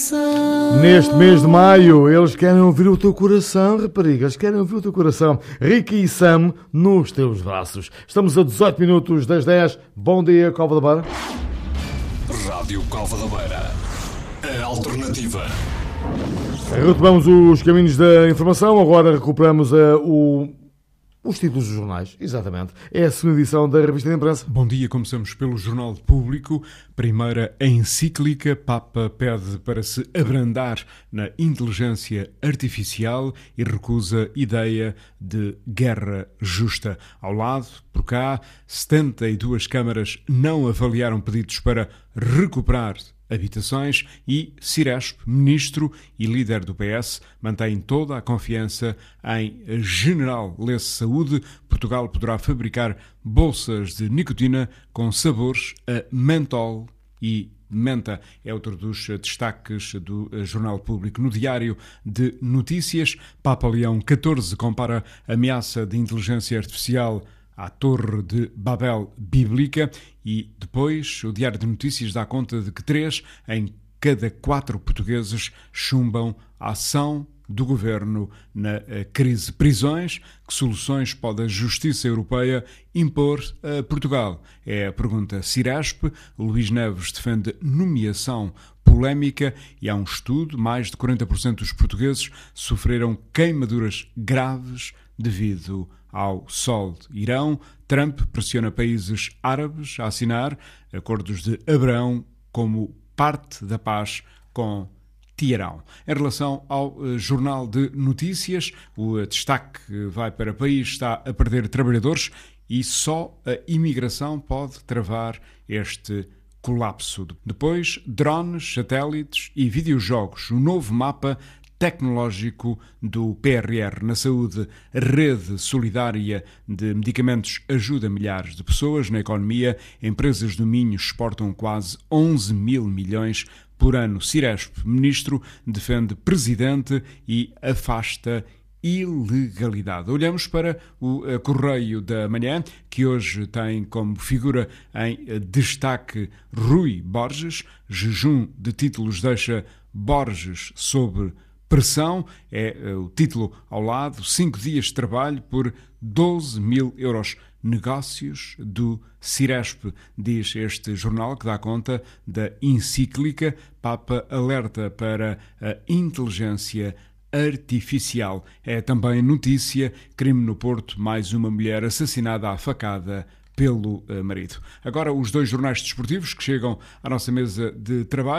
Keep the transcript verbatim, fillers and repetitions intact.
coração. Neste mês de maio, eles querem ouvir o teu coração, raparigas, querem ouvir o teu coração. Ricky e Sam, nos teus braços. Estamos a dezoito minutos das dez. Bom dia, Cova da Beira. Rádio Cova da Beira, a alternativa. Retomamos os caminhos da informação, agora recuperamos uh, o... os títulos dos jornais, exatamente. É a segunda edição da Revista de Imprensa. Bom dia, começamos pelo Jornal Público. Primeira encíclica, Papa pede para se abrandar na inteligência artificial e recusa ideia de guerra justa. Ao lado, por cá, setenta e duas câmaras não avaliaram pedidos para recuperar habitações e Ciresp, ministro e líder do P S, mantém toda a confiança em General Lesse Saúde. Portugal poderá fabricar bolsas de nicotina com sabores a mentol e menta. É outro dos destaques do Jornal Público. No Diário de Notícias, Papa Leão catorze compara a ameaça de inteligência artificial à Torre de Babel bíblica, e depois o Diário de Notícias dá conta de que três em cada quatro portugueses chumbam a ação do governo na crise. Prisões, que soluções pode a Justiça Europeia impor a Portugal? É a pergunta. Ciresp, Luís Neves defende nomeação polémica e há um estudo, mais de quarenta por cento dos portugueses sofreram queimaduras graves devido ao sol. Irão, Trump pressiona países árabes a assinar acordos de Abraão como parte da paz com Teherão. Em relação ao uh, Jornal de Notícias, o uh, destaque vai para o país está a perder trabalhadores e só a imigração pode travar este colapso. Depois, drones, satélites e videojogos. O novo mapa tecnológico do P R R na saúde. A rede solidária de medicamentos ajuda milhares de pessoas. Na economia, empresas do Minho exportam quase onze mil milhões por ano. Ciresp, ministro, defende presidente e afasta ilegalidade. Olhamos para o uh, Correio da Manhã, que hoje tem como figura em uh, destaque Rui Borges. Jejum de títulos deixa Borges sob pressão, é uh, o título ao lado. Cinco dias de trabalho por doze mil euros. Negócios do Ciresp, diz este jornal, que dá conta da encíclica. Papa alerta para a inteligência artificial. É também notícia, crime no Porto, mais uma mulher assassinada à facada pelo uh, marido. Agora os dois jornais desportivos que chegam à nossa mesa de trabalho.